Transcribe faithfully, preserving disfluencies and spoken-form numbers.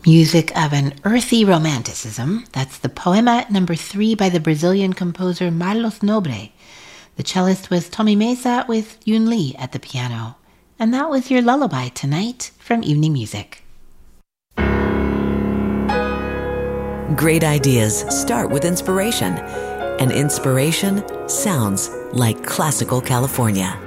Music of an earthy romanticism. That's the Poema number three by the Brazilian composer Marlos Nobre. The cellist was Tommy Mesa with Yun Lee at the piano. And that was your lullaby tonight from Evening Music. Great ideas start with inspiration, and inspiration sounds like classical California.